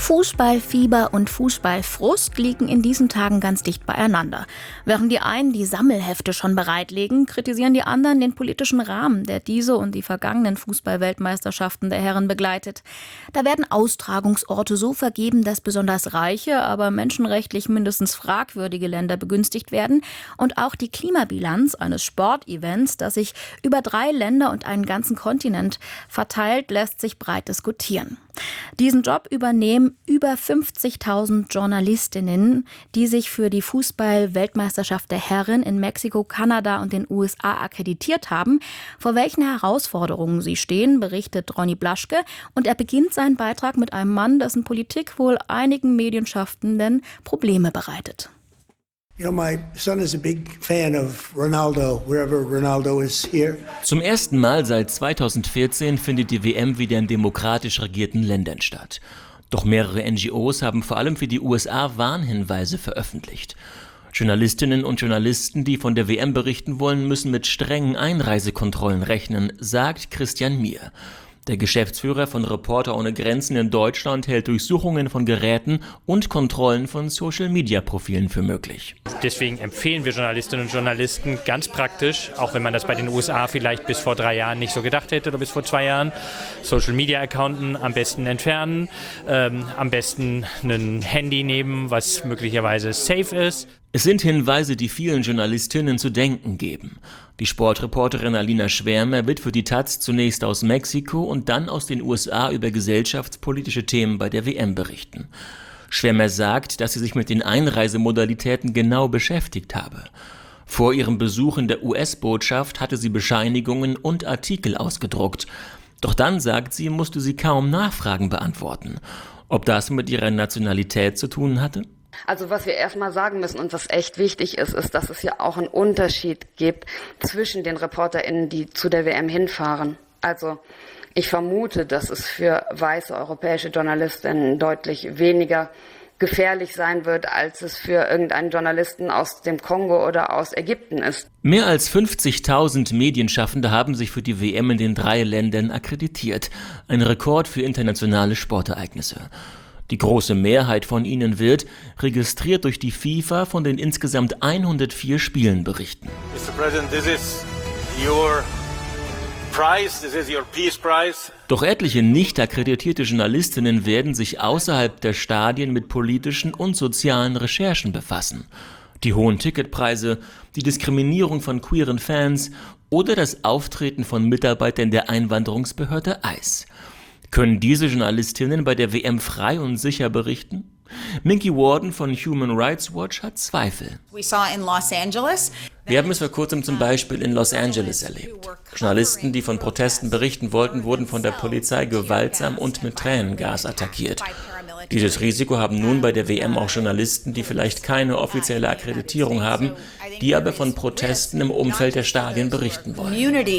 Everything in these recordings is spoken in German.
Fußballfieber und Fußballfrust liegen in diesen Tagen ganz dicht beieinander. Während die einen die Sammelhefte schon bereitlegen, kritisieren die anderen den politischen Rahmen, der diese und die vergangenen Fußball-Weltmeisterschaften der Herren begleitet. Da werden Austragungsorte so vergeben, dass besonders reiche, aber menschenrechtlich mindestens fragwürdige Länder begünstigt werden. Und auch die Klimabilanz eines Sportevents, das sich über 3 Länder und einen ganzen Kontinent verteilt, lässt sich breit diskutieren. Diesen Job übernehmen über 50.000 Journalistinnen, die sich für die Fußball-Weltmeisterschaft der Herren in Mexiko, Kanada und den USA akkreditiert haben. Vor welchen Herausforderungen sie stehen, berichtet Ronny Blaschke. Und er beginnt seinen Beitrag mit einem Mann, dessen Politik wohl einigen Medienschaffenden Probleme bereitet. My son is a big fan of Ronaldo, wherever Ronaldo is here. Zum ersten Mal seit 2014 findet die WM wieder in demokratisch regierten Ländern statt. Doch mehrere NGOs haben vor allem für die USA Warnhinweise veröffentlicht. Journalistinnen und Journalisten, die von der WM berichten wollen, müssen mit strengen Einreisekontrollen rechnen, sagt Christian Mier. Der Geschäftsführer von Reporter ohne Grenzen in Deutschland hält Durchsuchungen von Geräten und Kontrollen von Social-Media-Profilen für möglich. Deswegen empfehlen wir Journalistinnen und Journalisten ganz praktisch, auch wenn man das bei den USA vielleicht bis vor 3 Jahren nicht so gedacht hätte oder bis vor 2 Jahren, Social-Media-Accounten am besten entfernen, am besten ein Handy nehmen, was möglicherweise safe ist. Es sind Hinweise, die vielen Journalistinnen zu denken geben. Die Sportreporterin Alina Schwärmer wird für die taz zunächst aus Mexiko und dann aus den USA über gesellschaftspolitische Themen bei der WM berichten. Schwärmer sagt, dass sie sich mit den Einreisemodalitäten genau beschäftigt habe. Vor ihrem Besuch in der US-Botschaft hatte sie Bescheinigungen und Artikel ausgedruckt. Doch dann, sagt sie, musste sie kaum Nachfragen beantworten. Ob das mit ihrer Nationalität zu tun hatte? Also was wir erstmal sagen müssen und was echt wichtig ist, ist, dass es ja auch einen Unterschied gibt zwischen den ReporterInnen, die zu der WM hinfahren. Also ich vermute, dass es für weiße europäische Journalistinnen deutlich weniger gefährlich sein wird, als es für irgendeinen Journalisten aus dem Kongo oder aus Ägypten ist. Mehr als 50.000 Medienschaffende haben sich für die WM in den 3 Ländern akkreditiert. Ein Rekord für internationale Sportereignisse. Die große Mehrheit von ihnen wird, registriert durch die FIFA, von den insgesamt 104 Spielen berichten. Mr. President, this is your prize, this is your peace prize. Doch etliche nicht akkreditierte Journalistinnen werden sich außerhalb der Stadien mit politischen und sozialen Recherchen befassen. Die hohen Ticketpreise, die Diskriminierung von queeren Fans oder das Auftreten von Mitarbeitern der Einwanderungsbehörde ICE. Können diese Journalistinnen bei der WM frei und sicher berichten? Minky Worden von Human Rights Watch hat Zweifel. Wir haben es vor kurzem zum Beispiel in Los Angeles erlebt. Journalisten, die von Protesten berichten wollten, wurden von der Polizei gewaltsam und mit Tränengas attackiert. Dieses Risiko haben nun bei der WM auch Journalisten, die vielleicht keine offizielle Akkreditierung haben, die aber von Protesten im Umfeld der Stadien berichten wollen.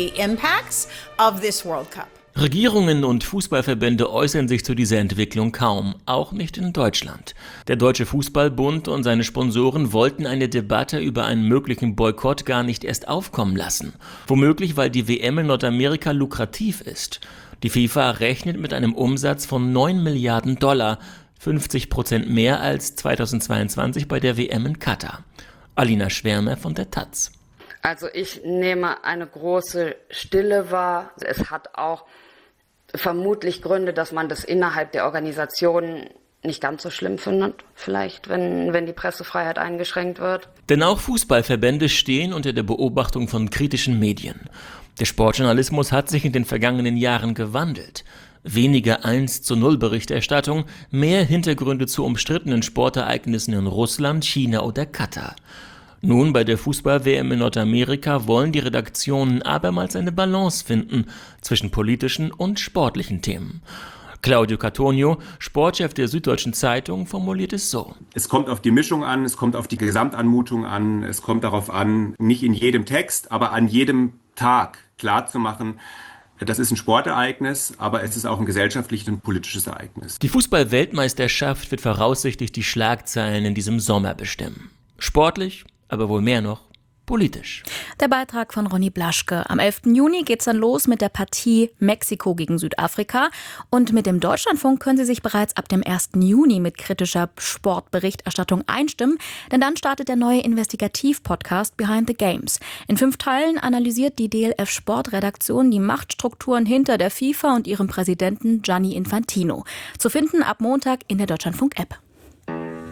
Regierungen und Fußballverbände äußern sich zu dieser Entwicklung kaum, auch nicht in Deutschland. Der Deutsche Fußballbund und seine Sponsoren wollten eine Debatte über einen möglichen Boykott gar nicht erst aufkommen lassen. Womöglich, weil die WM in Nordamerika lukrativ ist. Die FIFA rechnet mit einem Umsatz von $9 Milliarden, 50% mehr als 2022 bei der WM in Katar. Alina Schwärmer von der taz. Also ich nehme eine große Stille wahr. Es hat auch vermutlich Gründe, dass man das innerhalb der Organisation nicht ganz so schlimm findet, vielleicht, wenn die Pressefreiheit eingeschränkt wird. Denn auch Fußballverbände stehen unter der Beobachtung von kritischen Medien. Der Sportjournalismus hat sich in den vergangenen Jahren gewandelt. Weniger 1:0 Berichterstattung, mehr Hintergründe zu umstrittenen Sportereignissen in Russland, China oder Katar. Nun bei der Fußball-WM in Nordamerika wollen die Redaktionen abermals eine Balance finden zwischen politischen und sportlichen Themen. Claudio Cattonio, Sportchef der Süddeutschen Zeitung, formuliert es so. Es kommt auf die Mischung an, es kommt auf die Gesamtanmutung an, es kommt darauf an, nicht in jedem Text, aber an jedem Tag klarzumachen, das ist ein Sportereignis, aber es ist auch ein gesellschaftliches und politisches Ereignis. Die Fußball-Weltmeisterschaft wird voraussichtlich die Schlagzeilen in diesem Sommer bestimmen. Sportlich, aber wohl mehr noch politisch. Der Beitrag von Ronny Blaschke. Am 11. Juni geht's dann los mit der Partie Mexiko gegen Südafrika. Und mit dem Deutschlandfunk können Sie sich bereits ab dem 1. Juni mit kritischer Sportberichterstattung einstimmen. Denn dann startet der neue Investigativ-Podcast Behind the Games. In 5 Teilen analysiert die DLF-Sportredaktion die Machtstrukturen hinter der FIFA und ihrem Präsidenten Gianni Infantino. Zu finden ab Montag in der Deutschlandfunk-App.